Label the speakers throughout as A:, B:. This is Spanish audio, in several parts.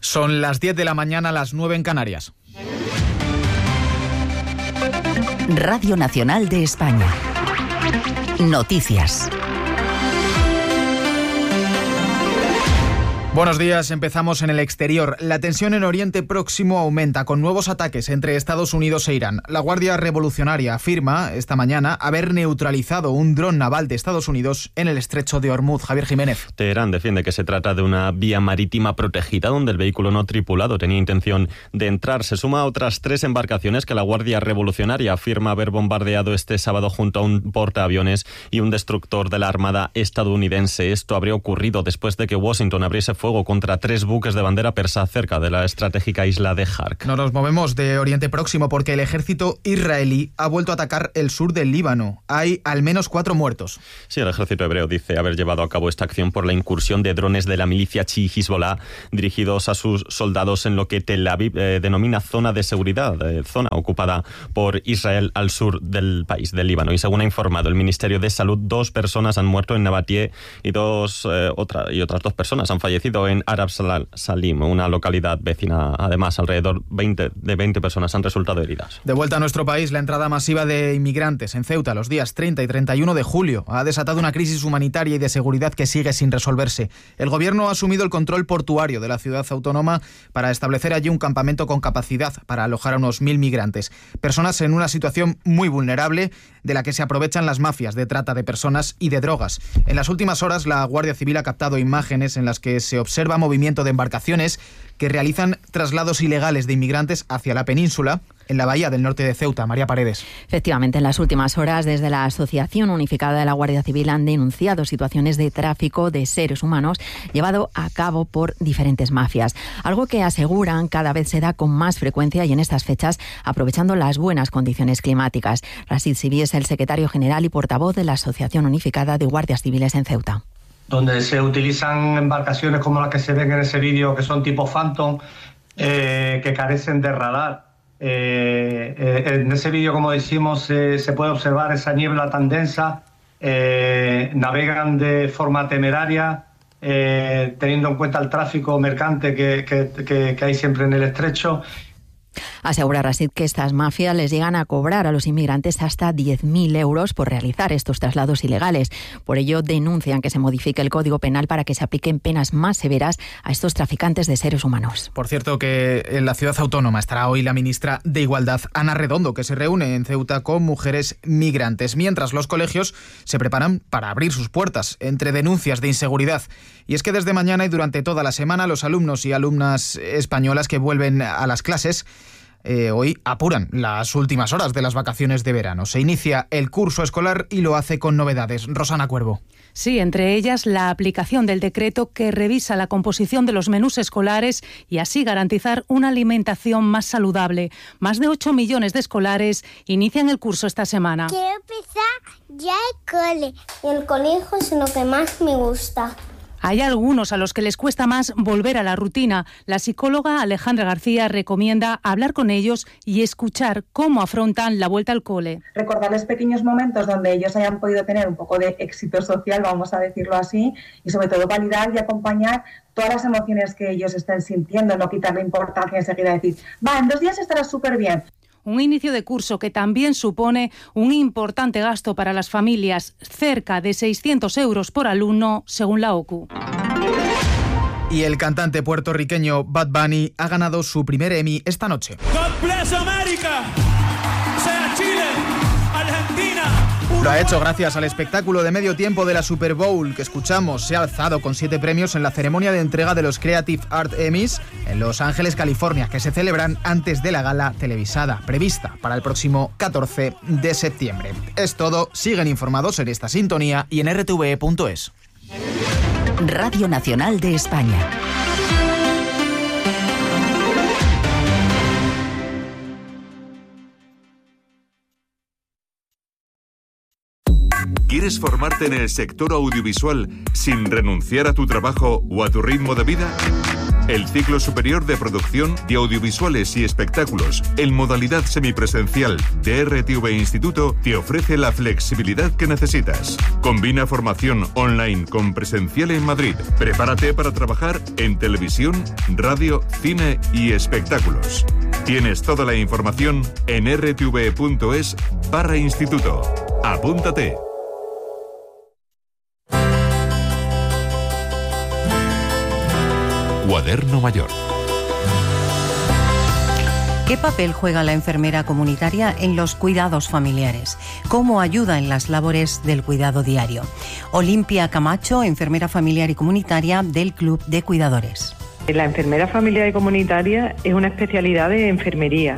A: Son las 10 de la mañana, las 9 en Canarias.
B: Radio Nacional de España. Noticias.
A: Buenos días, empezamos en el exterior. La tensión en Oriente Próximo aumenta con nuevos ataques entre Estados Unidos e Irán. La Guardia Revolucionaria afirma esta mañana haber neutralizado un dron naval de Estados Unidos en el estrecho de Hormuz. Javier Jiménez.
C: Teherán defiende que se trata de una vía marítima protegida donde el vehículo no tripulado tenía intención de entrar. Se suma a otras 3 embarcaciones que la Guardia Revolucionaria afirma haber bombardeado este sábado junto a un portaaviones y un destructor de la Armada estadounidense. Esto habría ocurrido después de que Washington abriese fuego contra 3 buques de bandera persa cerca de la estratégica isla de Jark.
A: No nos movemos de Oriente Próximo porque el ejército israelí ha vuelto a atacar el sur del Líbano. Hay al menos 4 muertos.
C: Sí, el ejército hebreo dice haber llevado a cabo esta acción por la incursión de drones de la milicia chií Hezbollah dirigidos a sus soldados en lo que Tel Aviv denomina zona de seguridad, zona ocupada por Israel al sur del país, del Líbano. Y según ha informado el Ministerio de Salud, 2 personas han muerto en Nabatie y otras 2 personas han fallecido en Arab Salim, una localidad vecina. Además, alrededor de 20 personas han resultado heridas.
A: De vuelta a nuestro país, la entrada masiva de inmigrantes en Ceuta los días 30 y 31 de julio ha desatado una crisis humanitaria y de seguridad que sigue sin resolverse. El gobierno ha asumido el control portuario de la ciudad autónoma para establecer allí un campamento con capacidad para alojar a unos 1.000 migrantes. Personas en una situación muy vulnerable de la que se aprovechan las mafias de trata de personas y de drogas. En las últimas horas, la Guardia Civil ha captado imágenes en las que se observa movimiento de embarcaciones que realizan traslados ilegales de inmigrantes hacia la península, en la bahía del norte de Ceuta. María Paredes.
D: Efectivamente, en las últimas horas, desde la Asociación Unificada de la Guardia Civil han denunciado situaciones de tráfico de seres humanos llevado a cabo por diferentes mafias. Algo que aseguran cada vez se da con más frecuencia y en estas fechas, aprovechando las buenas condiciones climáticas. Rashid Sibi es el secretario general y portavoz de la Asociación Unificada de Guardias Civiles en Ceuta.
E: Donde se utilizan embarcaciones como las que se ven en ese vídeo, que son tipo Phantom, que carecen de radar. En ese vídeo, como decimos, se puede observar esa niebla tan densa, navegan de forma temeraria, teniendo en cuenta el tráfico mercante que hay siempre en el estrecho.
D: Asegura Rashid que estas mafias les llegan a cobrar a los inmigrantes hasta 10.000 euros por realizar estos traslados ilegales. Por ello, denuncian que se modifique el Código Penal para que se apliquen penas más severas a estos traficantes de seres humanos.
A: Por cierto, que en la ciudad autónoma estará hoy la ministra de Igualdad, Ana Redondo, que se reúne en Ceuta con mujeres migrantes, mientras los colegios se preparan para abrir sus puertas entre denuncias de inseguridad. Y es que desde mañana y durante toda la semana, los alumnos y alumnas españolas que vuelven a las clases hoy apuran las últimas horas de las vacaciones de verano. Se inicia el curso escolar y lo hace con novedades. Rosana Cuervo.
F: Sí, entre ellas la aplicación del decreto que revisa la composición de los menús escolares y así garantizar una alimentación más saludable. Más de 8 millones de escolares inician el curso esta semana.
G: Quiero empezar ya el cole. Y el colegio es lo que más me gusta.
F: Hay algunos a los que les cuesta más volver a la rutina. La psicóloga Alejandra García recomienda hablar con ellos y escuchar cómo afrontan la vuelta al cole.
H: Recordarles pequeños momentos donde ellos hayan podido tener un poco de éxito social, vamos a decirlo así, y sobre todo validar y acompañar todas las emociones que ellos estén sintiendo, no quitarle importancia enseguida, decir, en 2 días estará súper bien.
F: Un inicio de curso que también supone un importante gasto para las familias, cerca de 600 euros por alumno, según la OCU.
A: Y el cantante puertorriqueño Bad Bunny ha ganado su primer Emmy esta noche.
I: God bless America. Sea Chile, Argentina.
A: Lo ha hecho gracias al espectáculo de medio tiempo de la Super Bowl que escuchamos. Se ha alzado con 7 premios en la ceremonia de entrega de los Creative Art Emmys en Los Ángeles, California, que se celebran antes de la gala televisada, prevista para el próximo 14 de septiembre. Es todo. Siguen informados en esta sintonía y en rtve.es.
B: Radio Nacional de España.
J: ¿Quieres formarte en el sector audiovisual sin renunciar a tu trabajo o a tu ritmo de vida? el ciclo superior de producción de audiovisuales y espectáculos en modalidad semipresencial de RTV Instituto te ofrece la flexibilidad que necesitas. Combina formación online con presencial en Madrid. Prepárate para trabajar en televisión, radio, cine y espectáculos. Tienes toda la información en rtv.es/instituto. Apúntate. Cuaderno Mayor.
K: ¿Qué papel juega la enfermera comunitaria en los cuidados familiares? ¿Cómo ayuda en las labores del cuidado diario? Olimpia Camacho, enfermera familiar y comunitaria del Club de Cuidadores.
L: La enfermera familiar y comunitaria es una especialidad de enfermería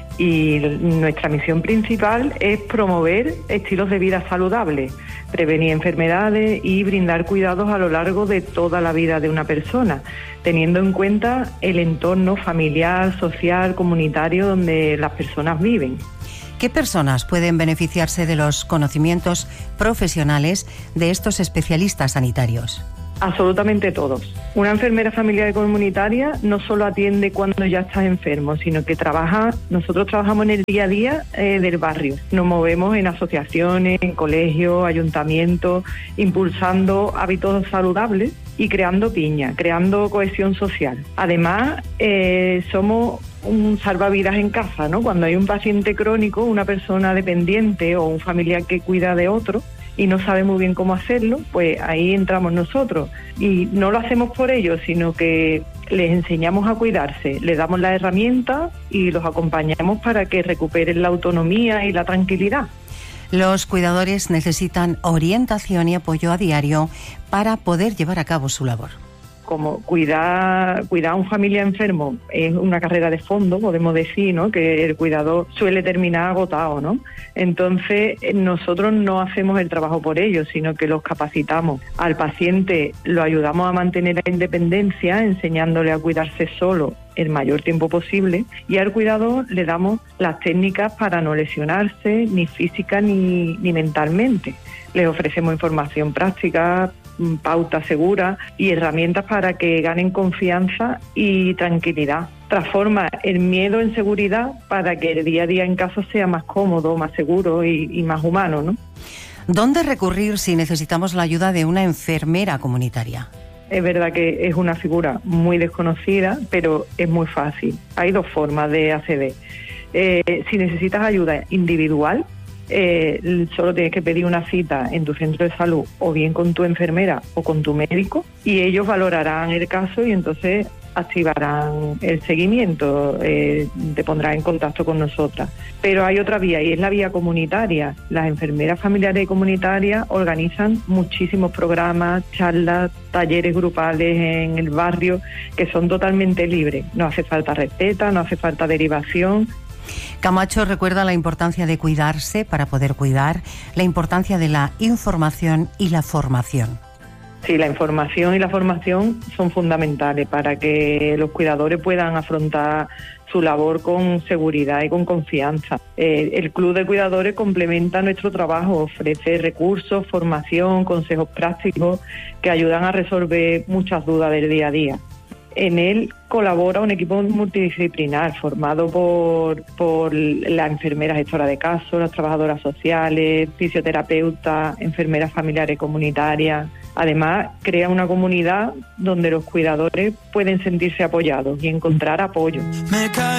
L: y nuestra misión principal es promover estilos de vida saludables, prevenir enfermedades y brindar cuidados a lo largo de toda la vida de una persona, teniendo en cuenta el entorno familiar, social, comunitario donde las personas viven.
K: ¿Qué personas pueden beneficiarse de los conocimientos profesionales de estos especialistas sanitarios?
L: Absolutamente todos. Una enfermera familiar y comunitaria no solo atiende cuando ya estás enfermo, sino que nosotros trabajamos en el día a día del barrio. Nos movemos en asociaciones, en colegios, ayuntamientos, impulsando hábitos saludables y creando piña, creando cohesión social. Además, somos un salvavidas en casa, ¿no? Cuando hay un paciente crónico, una persona dependiente o un familiar que cuida de otro, y no sabe muy bien cómo hacerlo, pues ahí entramos nosotros. Y no lo hacemos por ellos, sino que les enseñamos a cuidarse, les damos las herramientas y los acompañamos para que recuperen la autonomía y la tranquilidad.
K: Los cuidadores necesitan orientación y apoyo a diario para poder llevar a cabo su labor.
L: Como cuidar a un familiar enfermo es una carrera de fondo, podemos decir, ¿no? Que el cuidador suele terminar agotado, ¿no? Entonces, nosotros no hacemos el trabajo por ellos, sino que los capacitamos. Al paciente lo ayudamos a mantener la independencia, enseñándole a cuidarse solo el mayor tiempo posible, y al cuidador le damos las técnicas para no lesionarse, ni física ni mentalmente. Les ofrecemos información práctica, pautas seguras y herramientas para que ganen confianza y tranquilidad. Transforma el miedo en seguridad para que el día a día en casa sea más cómodo, más seguro y más humano, ¿no?
K: ¿Dónde recurrir si necesitamos la ayuda de una enfermera comunitaria?
L: Es verdad que es una figura muy desconocida, pero es muy fácil. Hay dos formas de acceder. Si necesitas ayuda individual, solo tienes que pedir una cita en tu centro de salud o bien con tu enfermera o con tu médico, y ellos valorarán el caso y entonces activarán el seguimiento, te pondrán en contacto con nosotras. Pero hay otra vía y es la vía comunitaria. Las enfermeras familiares y comunitarias organizan muchísimos programas, charlas, talleres grupales en el barrio que son totalmente libres. No hace falta receta, no hace falta derivación.
K: Camacho recuerda la importancia de cuidarse para poder cuidar, la importancia de la información y la formación.
L: Sí, la información y la formación son fundamentales para que los cuidadores puedan afrontar su labor con seguridad y con confianza. El Club de Cuidadores complementa nuestro trabajo, ofrece recursos, formación, consejos prácticos que ayudan a resolver muchas dudas del día a día. En él colabora un equipo multidisciplinar formado por la enfermera gestora de casos, las trabajadoras sociales, fisioterapeutas, enfermeras familiares comunitarias. Además, crea una comunidad donde los cuidadores pueden sentirse apoyados y encontrar apoyo.